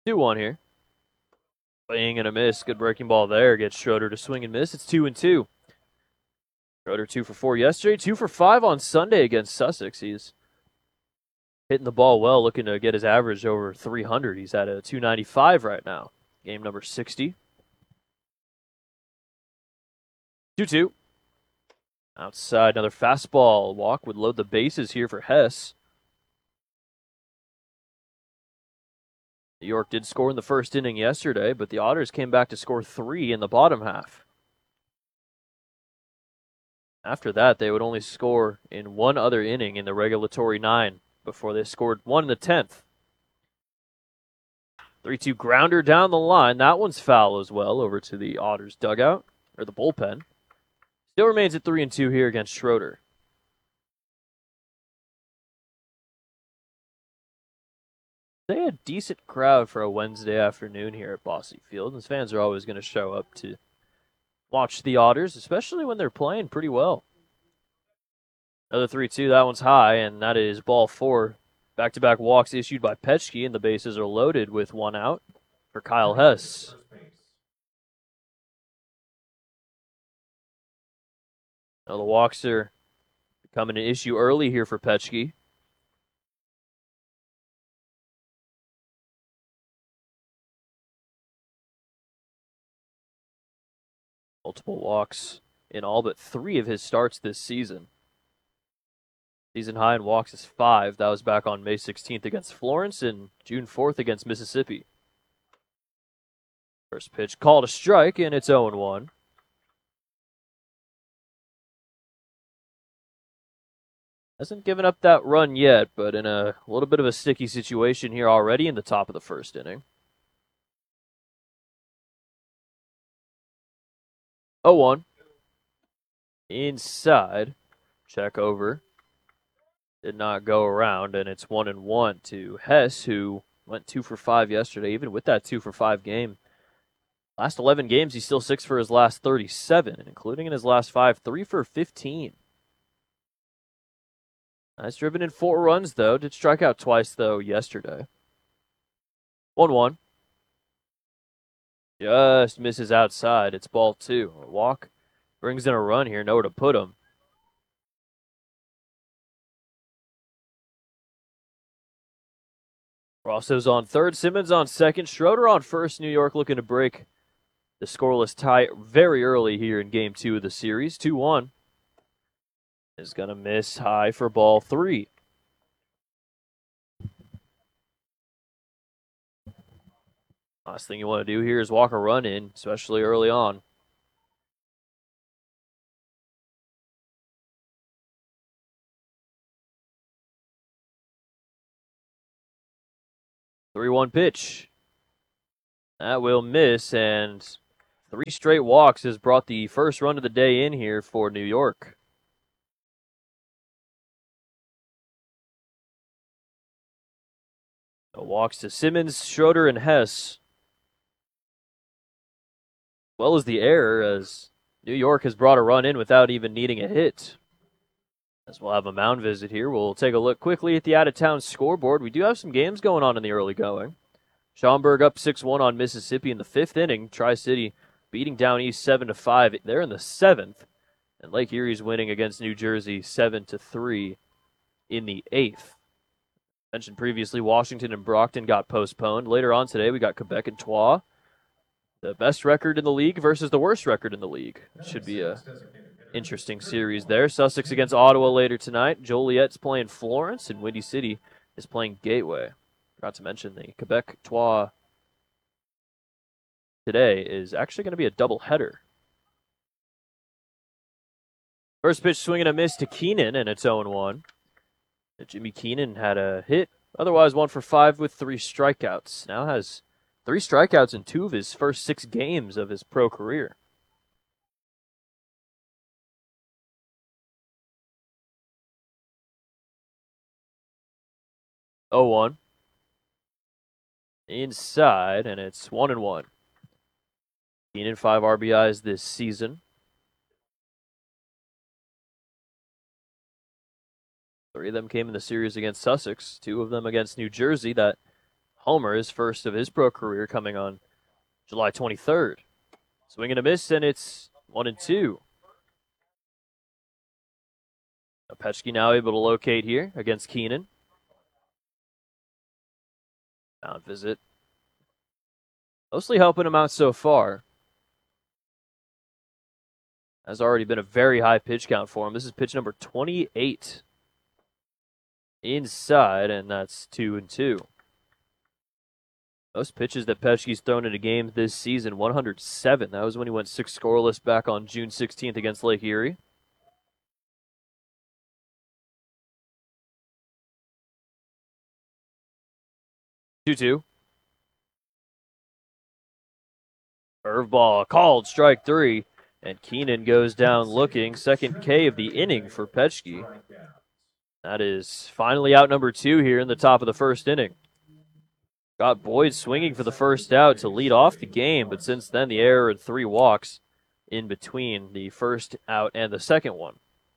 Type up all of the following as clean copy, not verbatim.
2-1 here. Swing and a miss. Good breaking ball there. Gets Schroeder to swing and miss. It's 2-2. Schroeder 2 for 4 yesterday, 2 for 5 on Sunday against Sussex. He's hitting the ball well, looking to get his average over 300. He's at a 295 right now. Game number 60. 2-2. Outside, another fastball. Walk would load the bases here for Hess. New York did score in the first inning yesterday, but the Otters came back to score 3 in the bottom half. After that, they would only score in one other inning in the regulatory 9 before they scored 1 in the 10th. 3-2 grounder down the line. That one's foul as well over to the Otters dugout, or the bullpen. Still remains at 3-2 here against Schroeder. They had a decent crowd for a Wednesday afternoon here at Bosse Field. And fans are always going to show up to watch the Otters, especially when they're playing pretty well. Another 3-2, that one's high, and that is ball 4. Back-to-back walks issued by Petchke, and the bases are loaded with 1 out for Kyle Hess. Now the walks are becoming an issue early here for Petchke. Multiple walks in all but 3 of his starts this season. Season high in walks is 5. That was back on May 16th against Florence and June 4th against Mississippi. First pitch called a strike, and it's 0-1. Hasn't given up that run yet, but in a little bit of a sticky situation here already in the top of the first inning. 0-1. Inside. Check over. Did not go around, and it's 1-1 to Hess, who went 2 for 5 yesterday, even with that 2 for 5 game. Last 11 games, he's still 6 for his last 37, including in his last 5, 3 for 15. Nice driven in 4 runs, though. Did strike out twice, though, yesterday. 1-1. Just misses outside. It's ball 2. A walk brings in a run here. Nowhere to put him. Rosso's on third. Simmons on second. Schroeder on first. New York looking to break the scoreless tie very early here in game 2 of the series. 2-1. Is going to miss high for ball 3. Last thing you want to do here is walk a run in, especially early on. The 3-1 pitch. That will miss, and 3 straight walks has brought the first run of the day in here for New York. The walks to Simmons, Schroeder, and Hess. Well as the error, as New York has brought a run in without even needing a hit. As we'll have a mound visit here, we'll take a look quickly at the out-of-town scoreboard. We do have some games going on in the early going. Schaumburg up 6-1 on Mississippi in the 5th inning. Tri-City beating Down East 7-5. They're in the 7th. And Lake Erie's winning against New Jersey 7-3 in the 8th. Mentioned previously, Washington and Brockton got postponed. Later on today, we got Quebec and Troyes. The best record in the league versus the worst record in the league. Should be a interesting series there. Sussex against Ottawa later tonight. Joliet's playing Florence, and Windy City is playing Gateway. Forgot to mention the Quebec Troyes today is actually going to be a doubleheader. First pitch swing and a miss to Keenan, and it's 0-1. Jimmy Keenan had a hit, otherwise 1 for 5 with 3 strikeouts. Now has 3 strikeouts in 2 of his first 6 games of his pro career. Oh, 1. Inside, and it's 1-1. Keenan 5 RBIs this season. 3 of them came in the series against Sussex, 2 of them against New Jersey. That homer, his first of his pro career, coming on July 23rd. Swing and a miss, and it's 1-2. Petchke now able to locate here against Keenan. Mound visit. Mostly helping him out so far. Has already been a very high pitch count for him. This is pitch number 28. Inside, and that's 2-2. Most pitches that Petchke's thrown in a game this season, 107. That was when he went 6 scoreless back on June 16th against Lake Erie. Two. Curveball called, strike 3. And Keenan goes down looking. Second K of the inning for Petchke. That is finally out number 2 here in the top of the first inning. Got Boyd swinging for the first out to lead off the game, but since then the error and 3 walks in between the first out and the second one.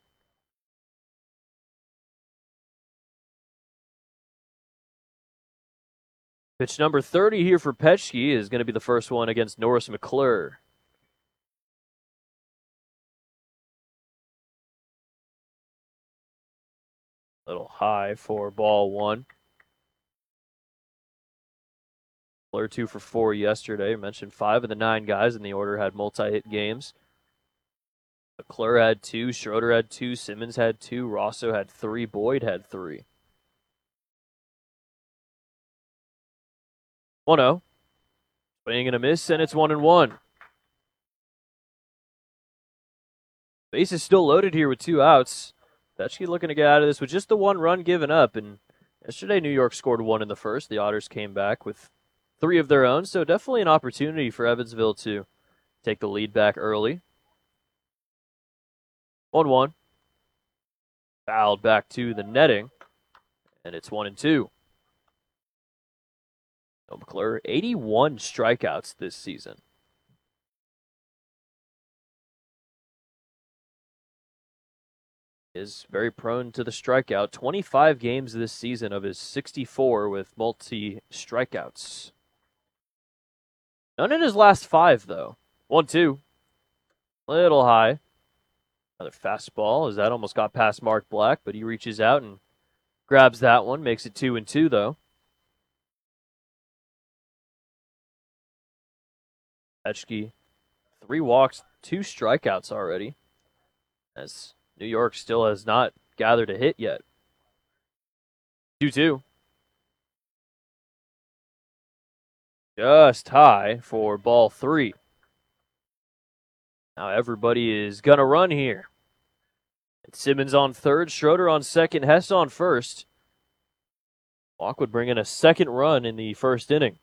Pitch number 30 here for Petchke is going to be the first one against Norris McClure. Little high for ball 1. McClure 2 for 4 yesterday. I mentioned 5 of the 9 guys in the order had multi-hit games. McClure had 2, Schroeder had 2, Simmons had 2, Rosso had 3, Boyd had 3. 1-0. Swing and a miss, and it's 1-1. Base is still loaded here with 2 outs. Petchke looking to get out of this with just the 1 run given up. And yesterday, New York scored 1 in the first. The Otters came back with 3 of their own. So definitely an opportunity for Evansville to take the lead back early. 1-1. Fouled back to the netting. And it's 1-2. McClure, 81 strikeouts this season. Is very prone to the strikeout. 25 games this season of his 64 with multi-strikeouts. None in his last 5, though. 1-2. Little high. Another fastball as that almost got past Mark Black, but he reaches out and grabs that one. Makes it 2-2, though. Petchke, 3 walks, 2 strikeouts already, as New York still has not gathered a hit yet. 2-2. Just high for ball 3. Now everybody is going to run here. It's Simmons on third, Schroeder on second, Hess on first. Walk would bring in a second run in the first inning.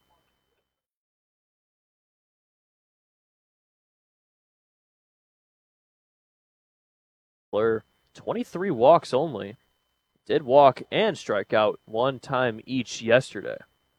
McClure, 23 walks only. Did walk and strike out 1 time each yesterday.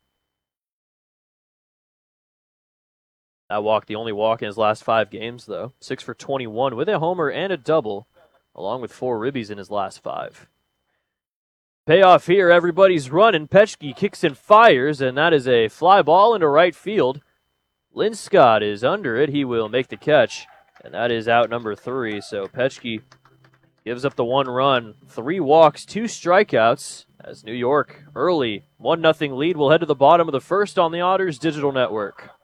That walk, the only walk in his last 5 games, though. 6 for 21 with a homer and a double, along with 4 ribbies in his last 5. Payoff here, everybody's running. Petchke kicks and fires, and that is a fly ball into right field. Linscott is under it. He will make the catch, and that is out number 3. So Petchke gives up the 1 run, 3 walks, 2 strikeouts, as New York early 1-0 lead will head to the bottom of the first on the Otters Digital Network.